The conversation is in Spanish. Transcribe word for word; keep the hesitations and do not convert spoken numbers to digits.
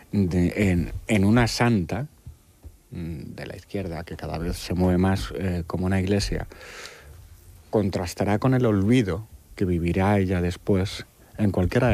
de, en, en una santa de la izquierda, que cada vez se mueve más eh, como una iglesia, contrastará con el olvido que vivirá ella después en cualquiera